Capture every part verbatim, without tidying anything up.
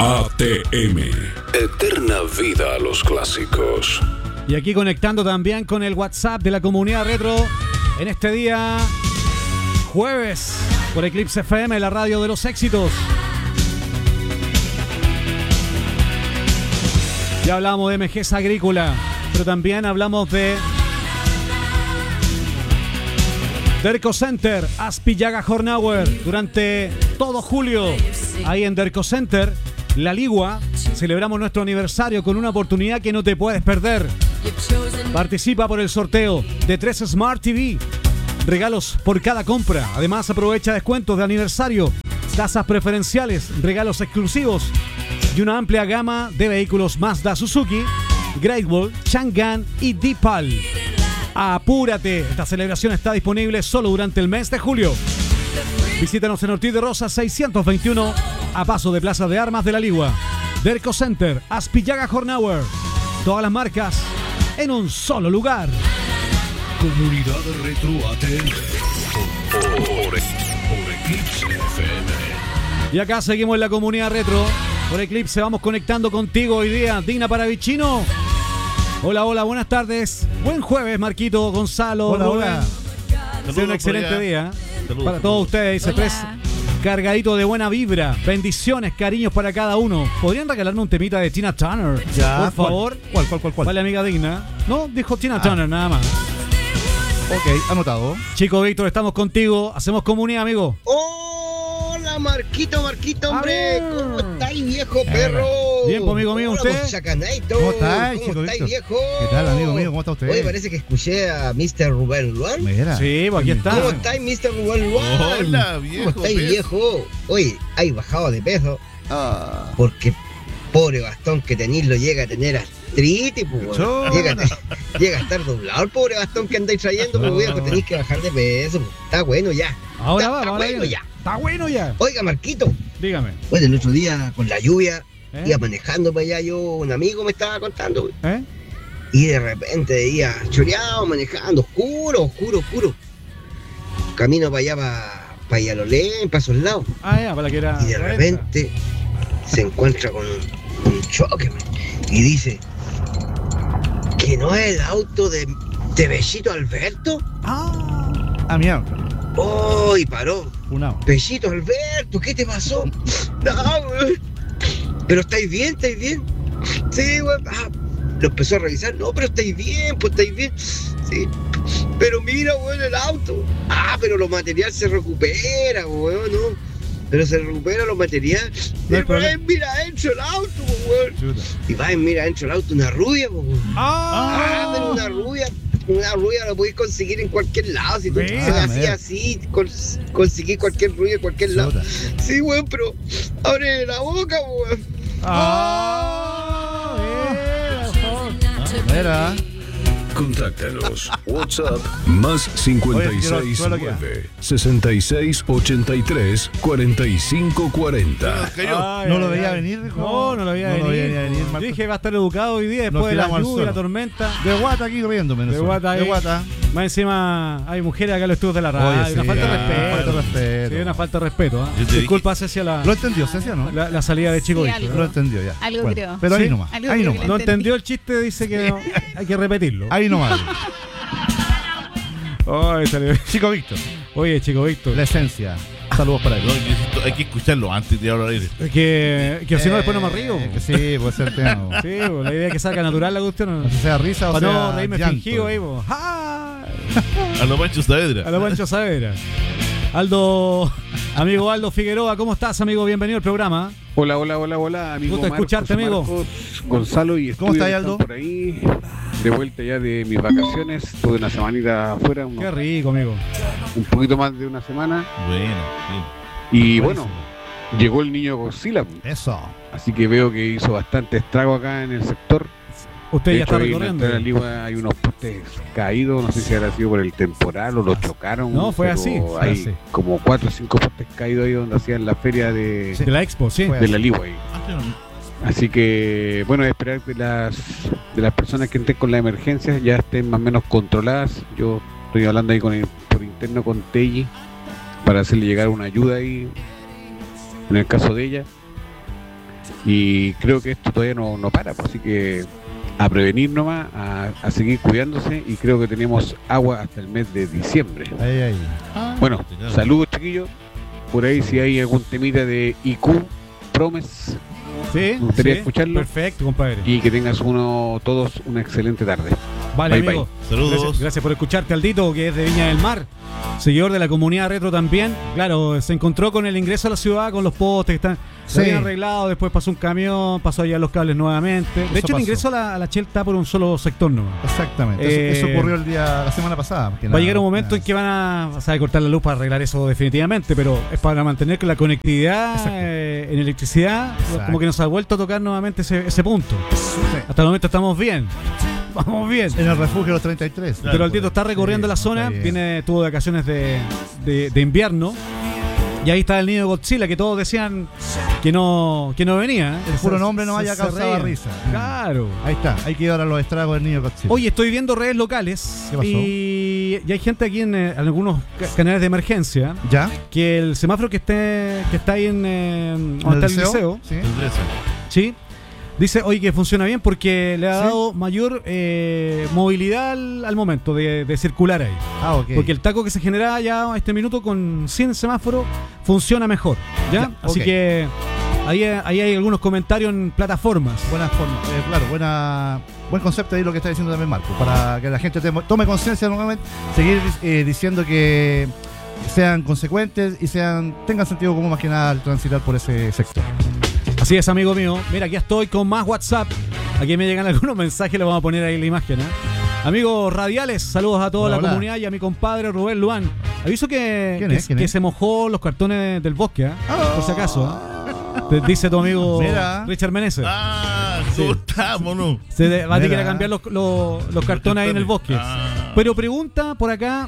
A T M. Eterna vida a los clásicos. Y aquí conectando también con el WhatsApp de la comunidad retro en este día jueves por Eclipse F M, la radio de los éxitos. Ya hablamos de Mejeza Agrícola, pero también hablamos de Derco Center, Aspillaga Hornauer. Durante todo julio, ahí en Derco Center, La Ligua, celebramos nuestro aniversario con una oportunidad que no te puedes perder. Participa por el sorteo de tres Smart T V. Regalos por cada compra. Además, aprovecha descuentos de aniversario, tasas preferenciales, regalos exclusivos y una amplia gama de vehículos Mazda, Suzuki, Great Wall, Chang'an y Deepal. Apúrate, esta celebración está disponible solo durante el mes de julio. Visítanos en Ortiz de Rosas seiscientos veintiuno, a paso de Plaza de Armas de La Ligua. Derco Center, Aspillaga Hornauer. Todas las marcas en un solo lugar. Comunidad Retro A T M. Por, por, por Eclipse F M. Y acá seguimos en la comunidad retro. Por Eclipse vamos conectando contigo hoy día. Digna Paravicino. Hola, hola, buenas tardes. Buen jueves, Marquito, Gonzalo, hola, Rubén. hola. Ha sido un excelente día. Saludos, para todos ustedes, dice tres. Cargadito de buena vibra. Bendiciones, cariños para cada uno. ¿Podrían regalarme un temita de Tina Turner? Ya, por favor. ¿Cuál, cuál, cuál, cuál? Vale, amiga digna. No, dijo Tina Ah. Turner, nada más. Ok, anotado. Chico Víctor, estamos contigo. Hacemos comunidad, amigo. Hola, Marquito, Marquito, hombre. A ver. ¿Cómo estáis, viejo perro? Bien, pues, amigo mío, Hola, ¿usted? pues, Chacanaito. ¿Cómo estáis, ¿Cómo chico estáis, Víctor? viejo? ¿Qué tal, amigo mío? ¿Cómo está usted? Oye, parece que escuché a mister Rubén Luan. Mira. Sí, pues aquí está. ¿Cómo estáis, mister Rubén Luan? Hola, viejo, ¿Cómo estáis, pez. viejo? Oye, hay bajado de peso Ah, porque pobre bastón que tenéis lo llega a tener artritis, pues, weón. Chora. llega, a te- llega a estar doblado el pobre bastón que andáis trayendo, pues, viejo, tenéis que bajar de peso, pues. Está bueno ya. Ahora está, va, está ahora bueno viene. ya. Está bueno ya. Oiga, Marquito. Dígame. Bueno, el otro día con la lluvia ¿Eh? iba manejando para allá, yo, un amigo me estaba contando, ¿Eh? y de repente iba choreado, manejando, oscuro, oscuro, oscuro. Camino para allá, para, para Yalolén, para esos lados. Ah, ya, para la que era. Y de repente se encuentra con un, un choque, man, y dice que no es el auto de, de Bellito Alberto. Ah. Ah, mira. Oh, y paró. Una. Bellito Alberto, ¿qué te pasó? No, güey. Pero estáis bien, estáis bien. Sí, güey. Ah, lo empezó a revisar. No, pero estáis bien, pues estáis bien. Sí. Pero mira, güey, el auto. Ah, pero los materiales se recupera, güey, ¿no? Pero se recupera los materiales. No hay Y problema. va, mira adentro el auto, güey. Chuta. Y va, mira adentro el auto una rubia, güey. Ah. Ah, pero una rubia. Una rubia la podéis conseguir en cualquier lado. Si tú Mira, se la hacías mira. así, cons- conseguí cualquier rubia en cualquier lado. Chuta. Sí, weón, pero abre la boca, weón. Ah. Mira, por favor. Mira. Contáctanos. WhatsApp más cincuenta y seis nueve, sesenta y seis ochenta y tres, cuarenta y cinco cuarenta. cayó. Ay, ¿No ay, lo veía ay. venir, dijo? No, no lo veía No lo venir. veía venir, Marco. Dije, va a estar educado hoy día después Nos de la tiramos al lluvia y la suelo. tormenta. De guata aquí riéndome. De guata ahí. De guata. Más encima hay mujeres acá en los estudios de la radio. Oye, una sí, falta de ah, respeto. falta de respeto. Sí, una falta de respeto. ¿eh? Yo te Disculpa, Ceci, a la, Lo entendió, Cecia, ¿no? la, la salida de Chico Sí, Víctor. algo. Lo entendió ya. Algo Bueno, creo. Pero ahí ¿Sí? nomás. Algo Ahí creo nomás. que No entendí. entendió el chiste, dice que no, hay que repetirlo. Ahí nomás. Ay, salió. Chico Víctor. Oye, Chico Víctor. La esencia. Saludos para él. No, necesito- hay que escucharlo antes de tirarlo al aire. Que, que si no, después no me río. Eh, que sí, puede ser el tema. Sí, pues, la idea es que salga natural la cuestión. No sé si sea risa o Para sea no reírme llanto. fingido ahí, pues. ¡Ah! A los Pancho Saavedra. A lo Pancho Saavedra. Aldo, amigo Aldo Figueroa, ¿cómo estás, amigo? Bienvenido al programa. Hola, hola, hola, hola, amigo Gusto Marcos, escucharte, amigo. Marcos, Gonzalo y ¿Cómo Estudio estás, que Aldo? están por ahí, de vuelta ya de mis vacaciones, tuve una semanita afuera, unos- Qué rico, amigo. un poquito más de una semana, Bueno, y Buenísimo. bueno, llegó el niño Godzilla, Eso. así que veo que hizo bastante estrago acá en el sector. Usted De ya hecho, está ahí en la recorriendo. entrada de la Ligua hay unos postes caídos, no sé si habrá sido por el temporal o lo chocaron. No, fue pero así, fue Hay así. como cuatro o cinco postes caídos ahí donde hacían la feria de, De la Expo, sí. Fue de la Ligua ahí. Ah, Así que, bueno, esperar que las de las personas que estén con la emergencia ya estén más o menos controladas. Yo estoy hablando ahí con el- por interno con Telly para hacerle llegar una ayuda ahí, en el caso de ella. y creo que esto todavía no, no para, pues, así que a prevenir nomás, a, a seguir cuidándose, y creo que tenemos agua hasta el mes de diciembre. Ahí, ahí. Bueno, saludos chiquillos, por ahí si hay algún temita de I Q, Promes, Sí, me gustaría sí, escucharlo. Perfecto, compadre. Y que tengas uno todos una excelente tarde. Vale, Bye, amigo. bye. Saludos. Gracias, gracias por escucharte, Aldito, que es de Viña del Mar, seguidor de la comunidad retro también. Claro, se encontró con el ingreso a la ciudad, con los postes que están Sí. bien arreglados. Después pasó un camión, pasó allá los cables nuevamente. De Eso hecho, el pasó. ingreso a la, a la Shell está por un solo sector nomás. Exactamente. Eh, eso, eso ocurrió el día, la semana pasada. más que Va a nada. llegar un momento en que van a, o sea, cortar la luz para arreglar eso definitivamente, pero es para mantener la conectividad eh, en electricidad. Exacto. Como que nos ha vuelto a tocar nuevamente ese, ese punto. Hasta el momento estamos bien. Vamos bien. En el refugio de los treinta y tres. Claro, Pero el Tito está recorriendo Sí, la zona, está bien. viene, tuvo vacaciones de, de, de invierno. Y ahí está el niño de Godzilla, que todos decían que no, que no venía. El puro Se- nombre no se- haya se causado reían. risa. Claro. Ahí está, hay que ir ahora a los estragos del niño Godzilla. Oye, estoy viendo redes locales. ¿Qué pasó? Y, y hay gente aquí en, eh, algunos ca- canales de emergencia ¿Ya? que el semáforo que esté que está ahí en, eh, donde ¿En está el liceo, Sí. El trece. ¿sí? Dice, oye, que funciona bien porque le ha ¿Sí? dado mayor eh, movilidad al, al momento de, de circular ahí. Ah, ok. Porque el taco que se genera ya a este minuto con cien semáforos funciona mejor, ¿ya? Ya, Así ok. que ahí, ahí hay algunos comentarios en plataformas. Buena forma, eh, claro, buena, buen concepto ahí lo que está diciendo también Marco, para que la gente temo- tome conciencia nuevamente, seguir eh, diciendo que sean consecuentes y sean tengan sentido común más que nada al transitar por ese sector. Así es, amigo mío. Mira, aquí estoy con más WhatsApp. Aquí me llegan algunos mensajes, le vamos a poner ahí la imagen, ¿eh? Amigos radiales, saludos a toda Hola, la hola. comunidad y a mi compadre Rubén Luán. Aviso que, ¿Quién que, es? ¿Quién que es? se mojó los cartones del bosque, ¿eh? Por si acaso, ¿eh? Te dice tu amigo Mira. Richard Meneses. Ah, ¿cómo estamos, no? Se de- va a tener que ir a Mira. cambiar los, los- los cartones ahí en el bosque. Ah. Pero pregunta por acá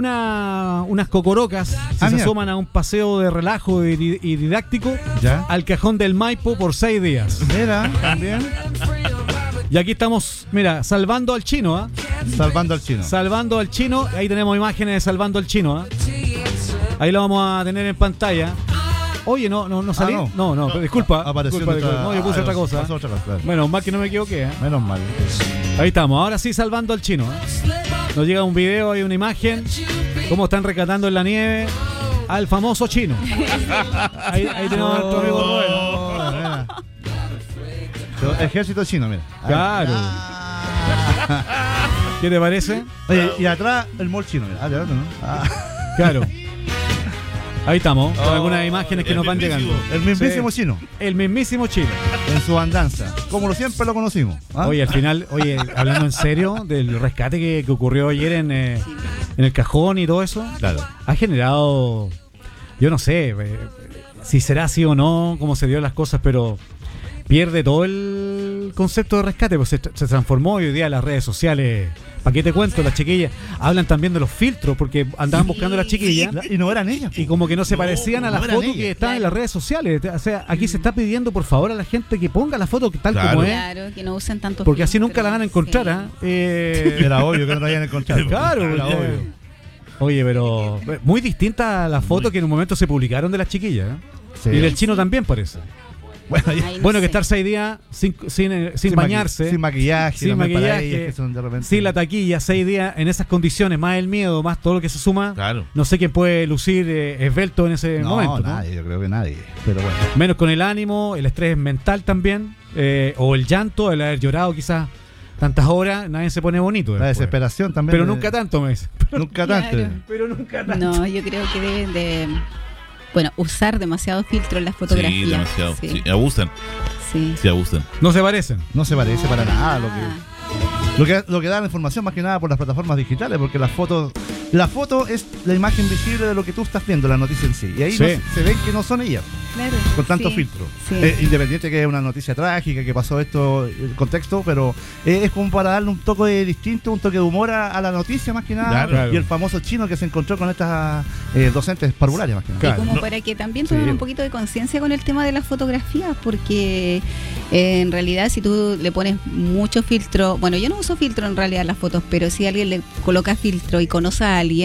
una, unas cocorocas si Ah, se mira. asoman a un paseo de relajo y, di- y didáctico ¿Ya? al cajón del Maipo por seis días. Mira, también Y aquí estamos, mira, salvando al chino, ¿ah? salvando al chino. Salvando al chino. Ahí tenemos imágenes de salvando al chino, ¿ah? Ahí lo vamos a tener en pantalla. Oye, no, no, no salí. Ah, no, no, pero disculpa. Apareció disculpa, otra- disculpa. No, yo puse ah, otra cosa. pasó otra cosa, claro. Bueno, más que no me equivoqué, ¿eh? Menos mal. Ahí estamos, ahora sí salvando al chino, ¿eh? Nos llega un video, hay una imagen, cómo están rescatando en la nieve al famoso chino. Ahí, ahí tenemos a nuestro amigo Rubén. Oh, mira. Ejército chino, mira. Claro. ¿Qué te parece? Oye, y atrás el mall chino, mira. Ah, de verdad, ¿no? Ah. Claro. Ahí estamos, con Oh, algunas imágenes que el nos van mismísimo. llegando. El mismísimo Sí. chino, El mismísimo chino. en su andanza, como lo siempre lo conocimos. ¿ah? Oye, al final, oye, hablando en serio del rescate que, que ocurrió ayer en, eh, en el cajón y todo eso, Claro. ha generado, yo no sé, eh, si será así o no, cómo se dio las cosas, pero pierde todo el concepto de rescate, pues se, se transformó y hoy día las redes sociales, ¿para qué te cuento? Las chiquillas hablan también de los filtros, porque andaban buscando a las chiquillas La- Y no eran ellas. y como que no se No, parecían a no las eran fotos ellas. que estaban en Claro. las redes sociales. O sea, aquí se está pidiendo por favor a la gente que ponga la foto tal Claro. como es, Claro, que no usen tanto porque así filtro, nunca la van a encontrar, sí. ¿ah? Eh, Era obvio que no lo hayan encontrado. Claro, era porque- obvio. Oye, pero muy distinta a las fotos que en un momento se publicaron de las chiquillas, ¿eh? Sí. Y del chino también parece. Bueno, ya- Ahí no Bueno, que sé. estar seis días sin, sin, eh, sin maqui- bañarse, sin maquillaje, sin también para maquillaje, ellas que son de repente- sin la taquilla, seis días en esas condiciones, más el miedo, más todo lo que se suma. Claro. No sé quién puede lucir eh, esbelto en ese No, momento. ¿no? nadie, yo creo que nadie. Pero bueno. Menos con el ánimo, el estrés mental también, eh, o el llanto, el haber llorado quizás tantas horas, nadie se pone bonito. La después. desesperación también. Pero de- nunca tanto, me dice. Nunca Claro. tanto. Pero nunca tanto. No, yo creo que deben de, bueno, usar demasiado filtro en las fotografías. Sí, demasiado. Sí, Sí, abusan. sí. Sí, abusan. No se parecen. No se parece para nada a lo Ah, que, lo que lo que da la información más que nada por las plataformas digitales, porque las fotos, la foto es la imagen visible de lo que tú estás viendo, la noticia en sí. Y ahí Sí. no se- se ven que no son ellas, claro. con tanto Sí, filtro. sí. Eh, independiente que es una noticia trágica, que pasó esto, el contexto, pero eh, es como para darle un toque de distinto, un toque de humor a, a la noticia más que nada. Claro. Claro. Y el famoso chino que se encontró con estas eh, docentes parvularias más que nada. Y Claro. como No. para que también Sí. tomen un poquito de conciencia con el tema de las fotografías, porque eh, en realidad si tú le pones mucho filtro, bueno, yo no uso filtro en realidad en las fotos, pero si alguien le coloca filtro y conoce a alguien,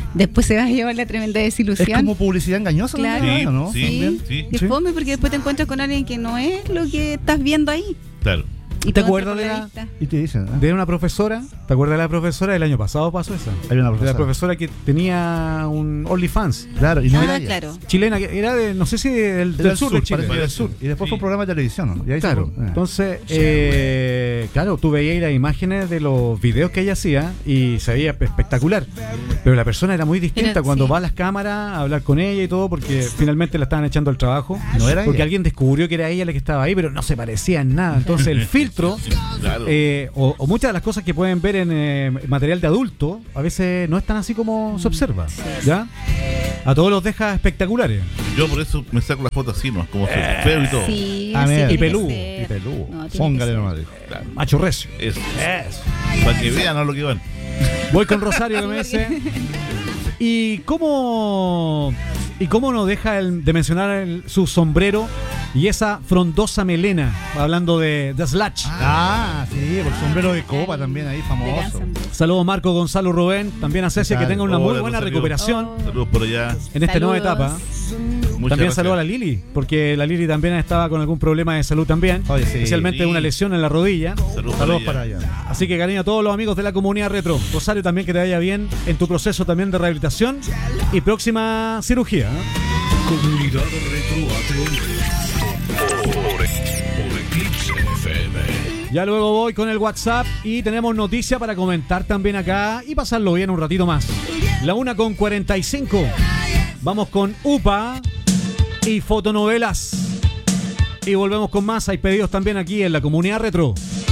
después se va a llevar la tremenda desilusión. Es como publicidad engañosa, Claro. también, Sí, ¿no? sí, También. sí, Y es fome porque después te encuentras con alguien que no es lo que estás viendo ahí. claro. Y ¿Te todo acuerdas entra de por la- vista. Y te dicen, ¿eh? De una profesora, ¿te acuerdas de la profesora? El año pasado pasó esa. Hay una De profesora. la profesora que tenía un OnlyFans. Claro, y no era Ah, ella. claro. Chilena, que era de, no sé si del, Era del sur de Chile. parece que era del sur. Y después Sí. fue un programa de televisión, ¿no? Y ahí se Claro, fue- eh. entonces, eh, claro, tú veías las imágenes de los videos que ella hacía y se veía espectacular. Pero la persona era muy distinta Era- cuando sí. va a las cámaras a hablar con ella y todo, porque finalmente la estaban echando al trabajo. No era Porque ella. alguien descubrió que era ella la que estaba ahí, pero no se parecía en nada. Entonces, el filtro. Claro. Eh, o, o muchas de las cosas que pueden ver en eh, material de adulto a veces no están así como se observa, ¿ya? A todos los deja espectaculares. Yo por eso me saco las fotos así, ¿no? Como feo y todo. Sí, A sí, ver. tiene Y que peludo, ser. Y peludo. No, tiene que Póngale ser. nomás, dijo. Claro. Macho recio. Eso. Para que vean a lo que van. Voy con Rosario que me dice. ¿Y cómo, y cómo no deja el- de mencionar el- su sombrero y esa frondosa melena? Hablando de, de Slash. Ah, sí, por el sombrero de copa también ahí, De famoso. Guns N' Roses. Saludos Marco, Gonzalo, Rubén. También a Cecia, que tal? tenga una muy Hola, buena Rosario. recuperación Oh. Saludos por allá. en esta nueva Saludos. etapa. Muchas También gracias. saludo a la Lili, porque la Lili también estaba con algún problema de salud también, Oye, sí. especialmente Sí. una lesión en la rodilla. Saludos, Saludos para para allá. allá. Así que cariño a todos los amigos de la comunidad retro. Rosario, también que te vaya bien en tu proceso también de rehabilitación y próxima cirugía. ¿eh? Comunidad Retro A T M. Por, por Eclipse F M. Ya luego voy con el WhatsApp y tenemos noticia para comentar también acá y pasarlo bien un ratito más. La una con cuarenta y cinco. Vamos con U P A y fotonovelas. Y volvemos con más. Hay pedidos también aquí en la comunidad retro.